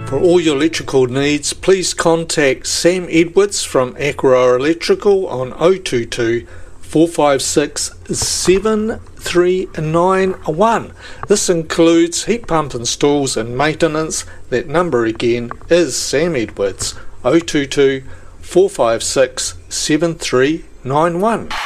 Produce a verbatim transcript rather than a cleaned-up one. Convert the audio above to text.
For all your electrical needs, please contact Sam Edwards from Aquaroa Electrical on oh two two, four five six, seven three nine one. This includes heat pump installs and maintenance. That number again is Sam Edwards, oh two two, four five six, seven three nine one.